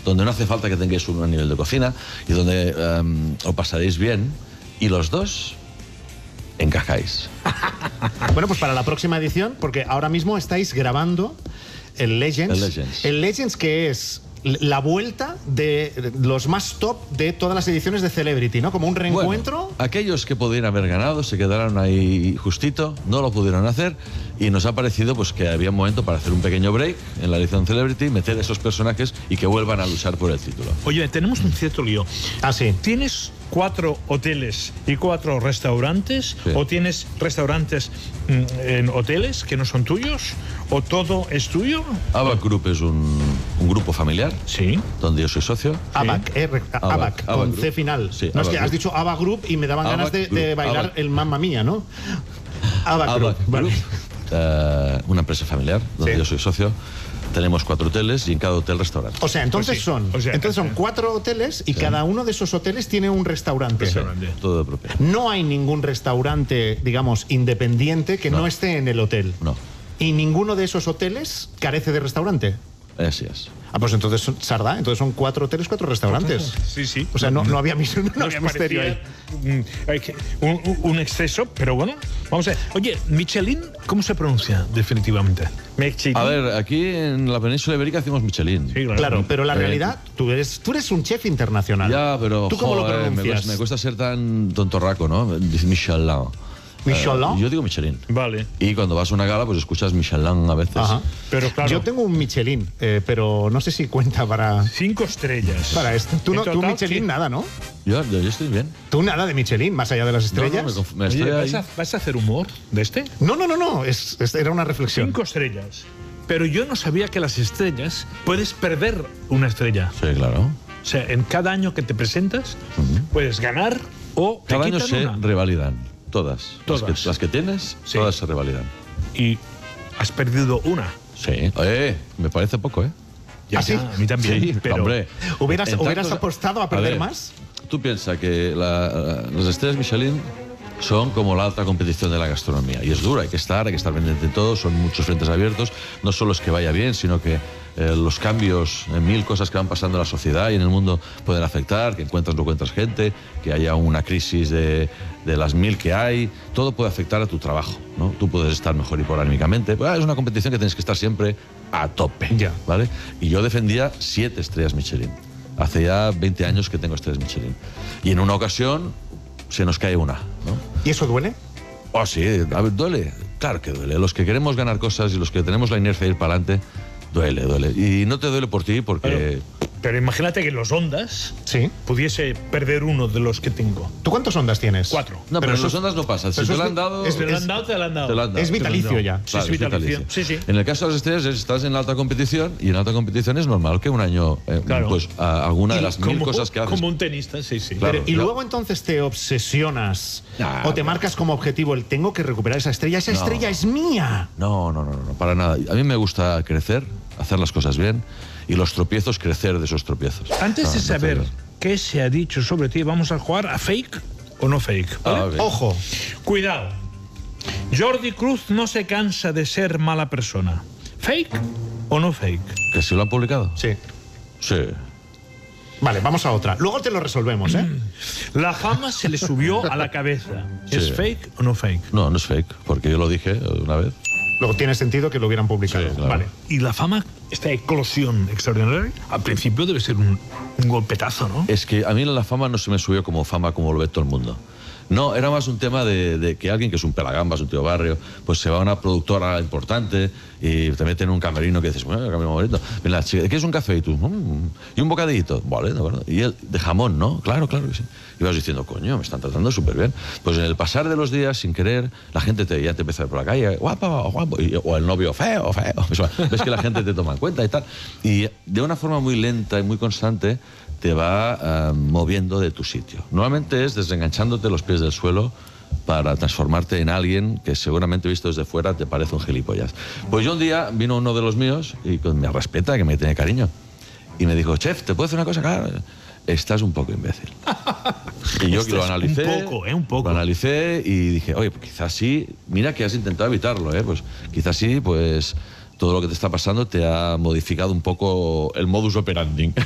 donde no hace falta que tengáis un buen nivel de cocina y donde os pasaréis bien y los dos encajáis. Bueno, pues para la próxima edición, porque ahora mismo estáis grabando el Legends. El Legends, que es la vuelta de los más top de todas las ediciones de Celebrity, ¿no? Como un reencuentro. Bueno, aquellos que podían haber ganado se quedaron ahí justito, no lo pudieron hacer y nos ha parecido pues que había un momento para hacer un pequeño break en la edición Celebrity, meter esos personajes y que vuelvan a luchar por el título. Oye, tenemos un cierto lío. Ah, sí. ¿Tienes 4 hoteles y 4 restaurantes? Sí. ¿O tienes restaurantes en hoteles que no son tuyos? ¿O todo es tuyo? ABAC Group es un grupo familiar, Sí. donde yo soy socio. ABAC, ABAC, con ABAC C Group. final. Sí, No, es ABAC que has Group. dicho ABAC Group y me daban ganas ABAC de Group, bailar ABAC. el Mamma Mía, ¿no? ABAC Group. Vale. Una empresa familiar donde Sí. yo soy socio. Tenemos 4 hoteles y en cada hotel restaurante. O sea, entonces Pues sí. son 4 hoteles y cada uno de esos hoteles tiene un restaurante. Restaurante. Todo de propiedad. No hay ningún restaurante, digamos, independiente que no esté en el hotel. No, Y ninguno de esos hoteles carece de restaurante. así es. Ah, pues entonces, Sardá, entonces son 4 hoteles, 4 restaurantes. Sí, sí. O sea, no había misterio ahí. Un exceso, pero bueno, vamos a ver. Oye, Michelin, ¿cómo se pronuncia definitivamente? Michelin. A ver, aquí en la península ibérica hacemos Michelin. Sí, Claro, pero la realidad, tú eres un chef internacional. Ya, pero ¿Tú cómo lo joder, pronuncias? me cuesta ser tan tontorraco, ¿no? Dice Michelin. ¿Michelin? Yo digo Michelin. Vale. Y cuando vas a una gala, pues escuchas Michelin a veces. Ajá. Pero claro, Yo tengo un Michelin, pero no sé si cuenta para 5 estrellas. esto. Tú En total, Michelin ¿qué? nada, ¿no? Yo estoy bien. Tú nada de Michelin, más allá de las estrellas. No, me Oye, estoy ahí. ¿vas a hacer humor de este? No, era una reflexión. 5 estrellas. Pero yo no sabía que las estrellas puedes perder una estrella. Sí, claro. O sea, en cada año que te presentas puedes ganar o te Cada año quitan se una. revalidan. Todas. Todas. Las que tienes, Sí. todas se revalidan. Y has perdido una. Sí. Me parece poco, ¿eh? Ya, ¿Ah, sí? ya, a mí también. Sí, pero hombre. ¿Hubieras En tantos- apostado a perder ver, más? Tú piensas que las estrellas Michelin son como la alta competición de la gastronomía. Y es dura, hay que estar pendiente de todo, son muchos frentes abiertos. No solo es que vaya bien, sino que los cambios, 1000 cosas que van pasando en la sociedad y en el mundo pueden afectar, que encuentras o no encuentras gente, que haya una crisis de las 1000 que hay, todo puede afectar a tu trabajo, ¿no? Tú puedes estar mejor hipoanímicamente. Es una competición que tienes que estar siempre a tope, Ya. ¿vale? Y yo defendía 7 estrellas Michelin. Hace ya 20 años que tengo estrellas Michelin. Y en una ocasión se nos cae una, ¿no? ¿Y eso duele? Oh, sí, a ver, duele. Claro que duele. Los que queremos ganar cosas y los que tenemos la inercia de ir para adelante, duele. Y no te duele por ti porque... Pero imagínate que los Ondas Sí. pudiese perder uno de los que tengo. ¿Tú cuántos ondas tienes? 4. No, pero en eso los es- ondas no pasa. Si pero te eso lo es- han dado... es- ¿Te lo han dado? Te lo han dado. te lo han dado. Es vitalicio ya. Sí, Claro, es vitalicio. vitalicio. Sí, sí. En el caso de las estrellas, estás en la alta competición y en alta competición es normal que un año, Claro. pues alguna de Y las 1000 cosas que haces... Como un tenista, sí, sí. Claro. Y luego entonces te obsesionas Nah, o te marcas como objetivo el tengo que recuperar esa estrella. Esa estrella es mía. No, para nada. A mí me gusta crecer, hacer las cosas bien y los tropiezos, crecer de esos tropiezos. Antes de No, saber no, qué se ha dicho sobre ti, vamos a jugar a fake o no fake. ¿vale? ok. Ojo. Cuidado. Jordi Cruz no se cansa de ser mala persona. ¿Fake o no fake? ¿Que si lo han publicado? Sí. Sí. Vale, vamos a otra. Luego te lo resolvemos, ¿eh? La fama se le subió a la cabeza. ¿Es Sí. fake o no fake? No es fake, porque yo lo dije una vez. Luego tiene sentido que lo hubieran publicado. Sí, claro. Vale. Y la fama, esta eclosión extraordinaria, al principio debe ser un golpetazo, ¿no? Es que a mí la fama no se me subió como fama como lo ve todo el mundo. No, era más un tema de que alguien que es un pelagambas, un tío barrio, pues se va a una productora importante y te meten en un camerino que dices, bueno, el camerino bonito. Ven la chica, ¿qué es un café? Y tú, y un bocadillito. Vale, de acuerdo. Y él, de jamón, ¿no? Claro que sí. Y vas diciendo, coño, me están tratando súper bien. Pues en el pasar de los días, sin querer, la gente ya te empieza a ver por la calle, guapa, guapo, o el novio, feo, feo. Ves que la gente te toma en cuenta y tal. Y de una forma muy lenta y muy constante, te va moviendo de tu sitio. Normalmente es desenganchándote los pies del suelo para transformarte en alguien que seguramente visto desde fuera te parece un gilipollas. Pues yo un día vino uno de los míos y me respeta, que me tiene cariño, y me dijo, chef, ¿te puedo hacer una cosa? Claro, estás un poco imbécil. Y yo lo analicé. Un poco. Lo analicé y dije, oye, pues quizás sí, mira que has intentado evitarlo, pues quizás sí, pues todo lo que te está pasando te ha modificado un poco el modus operandi.